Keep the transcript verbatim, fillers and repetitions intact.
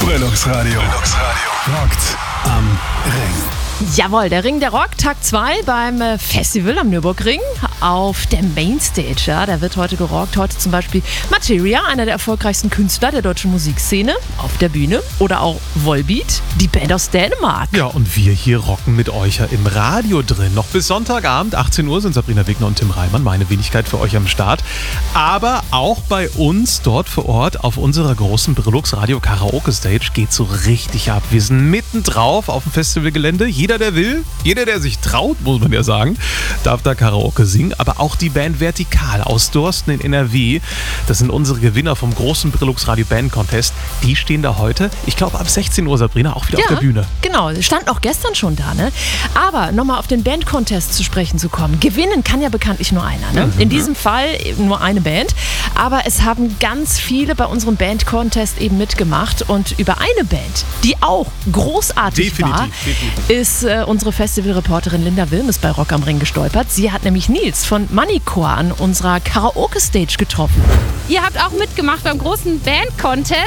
Brillux Radio. Rockt am Ring. Jawohl, der Ring der Rock, Tag zwei beim Festival am Nürburgring auf der Mainstage. Ja, da wird heute gerockt. Heute zum Beispiel Materia, einer der erfolgreichsten Künstler der deutschen Musikszene, auf der Bühne. Oder auch Volbeat, die Band aus Dänemark. Ja, und wir hier rocken mit euch ja im Radio drin. Noch bis Sonntagabend, achtzehn Uhr, sind Sabrina Wegner und Tim Reimann, meine Wenigkeit, für euch am Start. Aber auch bei uns dort vor Ort auf unserer großen Brillux Radio Karaoke Stage geht so richtig ab. Wir sind mitten drauf auf dem Festivalgelände. Jeder, der will, jeder, der sich traut, muss man ja sagen, darf da Karaoke singen. Aber auch die Band Vertikal aus Dorsten in N R W, das sind unsere Gewinner vom großen Brillux Radio Band Contest. Die stehen da heute, ich glaube ab sechzehn Uhr, Sabrina, auch wieder ja, auf der Bühne. Genau, stand auch gestern schon da, ne? Aber nochmal auf den Band Contest zu sprechen zu kommen. Gewinnen kann ja bekanntlich nur einer, ne? Mhm. In diesem Fall nur eine Band. Aber es haben ganz viele bei unserem Band Contest eben mitgemacht. Und über eine Band, die auch großartig definitiv, war, definitiv. ist äh, unsere Festivalreporterin Linda Wilmes bei Rock am Ring gestolpert. Sie hat nämlich Nils von Moneycore an unserer Karaoke-Stage getroffen. Ihr habt auch mitgemacht beim großen Band-Contest.